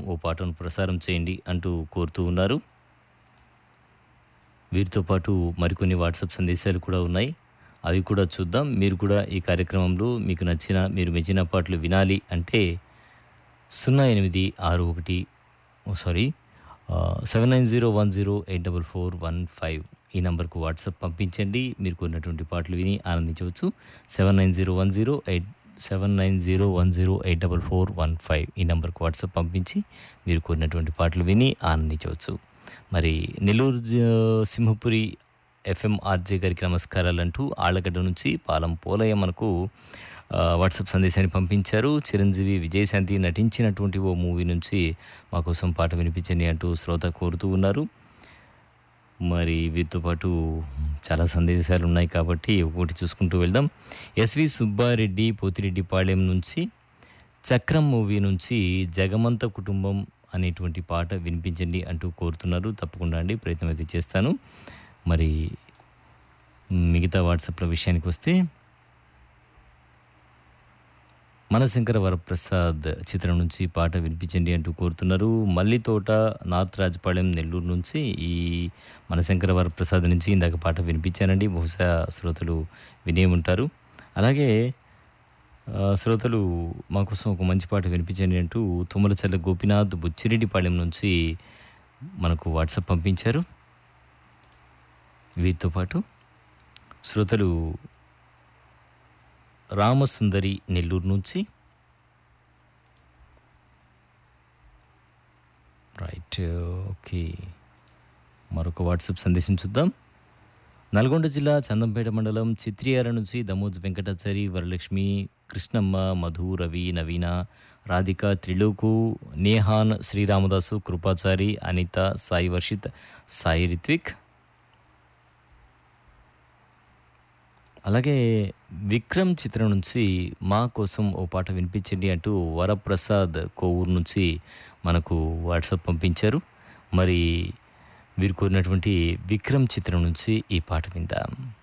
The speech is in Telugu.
ఓ పాటను ప్రసారం చేయండి అంటూ కోరుతూ ఉన్నారు. వీరితో పాటు మరికొన్ని వాట్సాప్ సందేశాలు కూడా ఉన్నాయి. అవి కూడా చూద్దాం. మీరు కూడా ఈ కార్యక్రమంలో మీకు నచ్చిన, మీరు మెచ్చిన పాటలు వినాలి అంటే 0861 7901084415 ఈ నంబర్కు వాట్సాప్ పంపించండి. మీరు కొన్నటువంటి పాటలు విని ఆనందించవచ్చు. 7901084415 ఈ నంబర్కు వాట్సాప్ పంపించి మీరు కొన్నటువంటి పాటలు విని ఆనందించవచ్చు. మరి నెల్లూరు సింహపురి ఎఫ్ఎం ఆర్జే గారికి నమస్కారాలంటూ ఆళ్లగడ్డ నుంచి పాలం పోలయ్య మనకు వాట్సాప్ సందేశాన్ని పంపించారు. చిరంజీవి విజయశాంతి నటించినటువంటి ఓ మూవీ నుంచి మా కోసం పాట వినిపించండి అంటూ శ్రోత కోరుతూ ఉన్నారు. మరి వీరితో పాటు చాలా సందేశాలు ఉన్నాయి కాబట్టి ఒకటి చూసుకుంటూ వెళ్దాం. ఎస్వి సుబ్బారెడ్డి పోతిరెడ్డిపాళెం నుంచి చక్రం మూవీ నుంచి జగమంత కుటుంబం అనేటువంటి పాట వినిపించండి అంటూ కోరుతున్నారు. తప్పకుండా అండి, ప్రయత్నం అయితే చేస్తాను. మరి మిగతా వాట్సాప్ల విషయానికి వస్తే మనశంకర వరప్రసాద్ చిత్రం నుంచి పాట వినిపించండి అంటూ కోరుతున్నారు. మల్లితోట నార్త్ రాజపాళెం నెల్లూరు నుంచి ఈ మనశంకర వరప్రసాద్ నుంచి ఇందాక పాట వినిపించానండి. బహుశా శ్రోతలు వినే ఉంటారు. అలాగే శ్రోతలు మా కోసం ఒక మంచి పాట వినిపించండి అంటూ తుమ్మలచల్ల గోపినాథ్ బుచ్చిరెడ్డిపాళెం నుంచి మనకు వాట్సాప్ పంపించారు. వీటితో పాటు శ్రోతలు రామసుందరి నెల్లూరు నుంచి రైట్ ఓకే మరొక వాట్సాప్ సందేశం చూద్దాం. నల్గొండ జిల్లా చందంపేట మండలం చిత్రియాల నుంచి దమోజ్ వెంకటాచారి, వరలక్ష్మి, కృష్ణమ్మ, మధు, రవి, నవీన, రాధిక, త్రిలోకు, నేహాన్, శ్రీరామదాసు, కృపాచారి, అనిత, సాయి వర్షిత్, సాయి రిత్విక్, అలాగే విక్రమ్ చిత్రం నుంచి మా కోసం ఓ పాట వినిపించండి అంటూ వరప్రసాద్ కోవూరు నుంచి మనకు వాట్సాప్ పంపించారు. మరి వీరు కోరినటువంటి విక్రమ్ చిత్రం నుంచి ఈ పాట విందాం.